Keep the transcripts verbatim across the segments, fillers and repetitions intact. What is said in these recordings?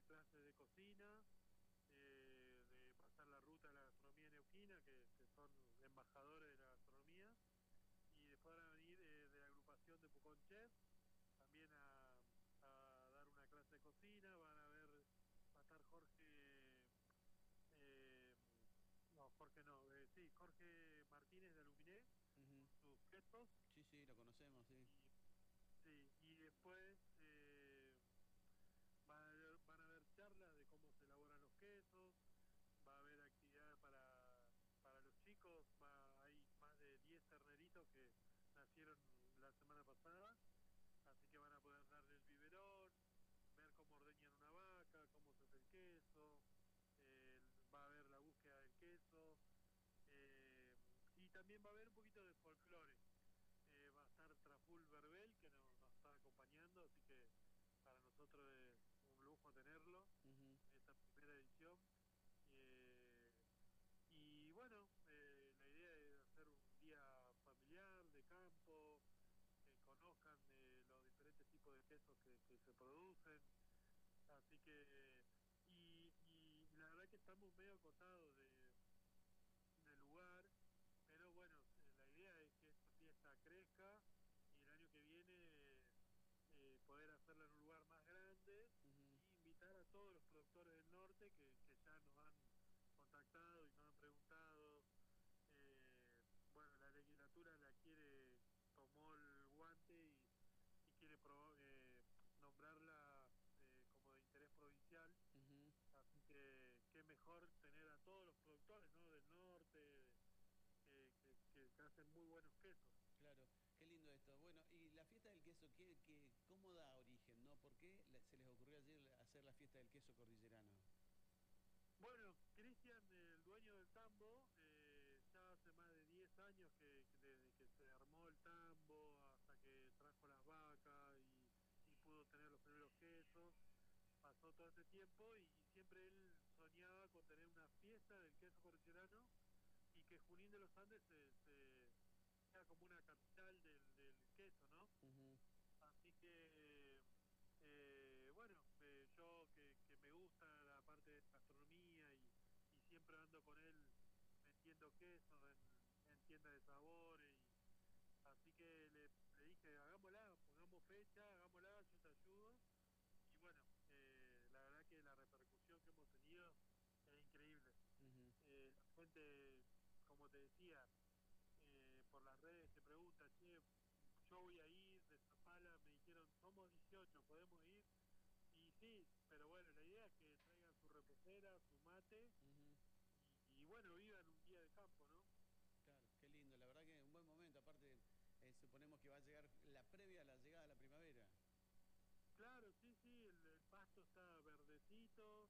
clases de cocina, eh, de pasar la ruta de la gastronomía neuquina, que, que son embajadores de la gastronomía, y después van a venir eh, de la agrupación de Pucón Chef, también a, a dar una clase de cocina. Van a ver, va a estar Jorge, eh, no, Jorge no, eh, sí, Jorge Martínez de Aluminé, Ujú. con sus quesos, Sí, sí, lo conocemos, sí. y, sí, y después eh, van, a haber, van a haber charlas de cómo se elaboran los quesos. Va a haber actividad para, para los chicos. Va, hay más de diez terneritos que nacieron la semana pasada, así que van a poder darle el biberón, ver cómo ordeñan una vaca, cómo se hace el queso. Eh, va a haber la búsqueda del queso, eh, y también va a haber un poquito de folclore. Eh, va a estar Traful Verbel, que nos, nos está acompañando, así que para nosotros es un lujo tenerlo Ujú. en esta primera edición. Eh, y bueno, eh, la idea es hacer un día familiar, de campo, que conozcan eh, los diferentes tipos de quesos que, que se producen. Así que, y, y la verdad que estamos medio acotados de, de lugar, pero bueno, eh, la idea es que esta fiesta crezca y el año que viene eh, poder hacerla en un lugar más grande Ujú. y invitar a todos los productores del norte que, que ya nos han contactado y nos han preguntado. Eh, bueno, la legislatura la quiere, tomó el guante y, y quiere pro, eh, nombrarla eh, como de interés provincial, Ujú. así que qué mejor tener a todos los productores, ¿no?, del norte, eh, que, que, que hacen muy buenos quesos. Claro, qué lindo esto. Bueno, y la fiesta del queso, ¿qué, qué, cómo da origen, no? ¿Por qué le- se les ocurrió ayer hacer la fiesta del queso cordillerano? Bueno, Cristian, el dueño del tambo, eh, ya hace más de diez años que, que desde que se armó el tambo hasta que trajo las vacas y, y pudo tener los primeros quesos, pasó todo ese tiempo y, y siempre él soñaba con tener una fiesta del queso cordillerano y que Junín de los Andes se, se sea como una capital del, del queso, ¿no? Ujú. Así que, eh, bueno, eh, yo que, que me gusta la parte de gastronomía y, y siempre ando con él vendiendo quesos en, en tiendas de sabores, y así que le, le dije, hagámosla, pongamos fecha, hagámosla, yo te ayudo. Y bueno, eh, la verdad que la repercusión que hemos tenido es increíble. Ujú. Eh, la gente, como te decía, eh, por las redes te pregunta, che, yo voy a ir de Zapala, me dijeron, somos dieciocho, ¿podemos ir? Y sí, pero bueno, la idea es que traigan su reposera, su mate, Ujú. y, y bueno, vivan un día de campo, ¿no? Claro, qué lindo. La verdad que un buen momento. Aparte, eh, suponemos que va a llegar la previa a la llegada de la primavera. Claro, sí, sí, el, el pasto está verdecito,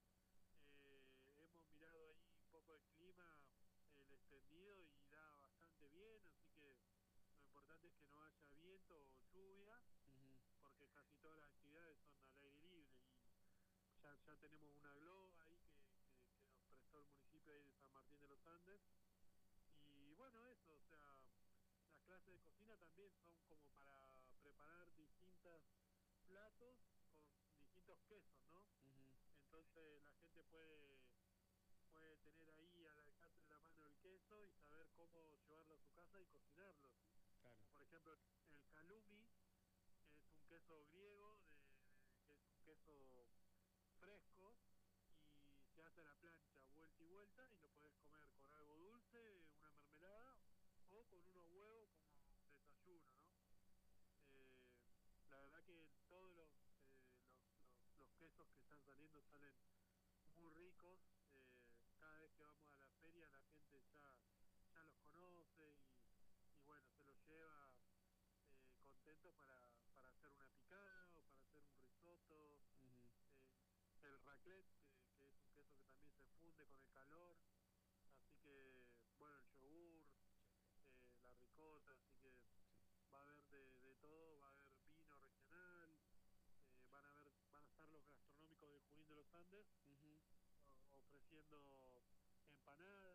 eh, hemos mirado ahí un poco el clima, el extendido, y da bastante bien, así que lo importante es que no haya viento o lluvia, Ujú. porque casi todas las actividades son al aire libre, y ya, ya tenemos una globa ahí que, que, que nos prestó el municipio ahí de San Martín de los Andes. Y bueno, eso, o sea, las clases de cocina también son como para preparar distintos platos con distintos quesos, ¿no? Ujú. Entonces la gente puede puede tener ahí al alcance de la mano el queso y saber cómo llevarlo a su casa y cocinarlo. Claro. Como por ejemplo el calumi, que es un queso griego, de, de- que es un queso fresco, y se hace a la plancha, vuelta y vuelta, y lo podés comer con algo dulce, una mermelada, o con unos huevos como desayuno, ¿no? Eh, la verdad que todos los, eh, los, los, los quesos que están saliendo salen muy ricos. Eh, cada vez que vamos a la feria la gente ya, ya los conoce, y, y bueno, se los lleva eh, contento para, para hacer una picada o para hacer un risotto. Ujú. eh, el raclette, que, que es un queso que también se funde con el calor, así que bueno, el yogur, eh, la ricota, así que Sí. va a haber de, de todo. Va a haber vino regional, eh, van a ver, van a estar los gastronómicos de Junín de los Andes Ujú. o- ofreciendo empanadas,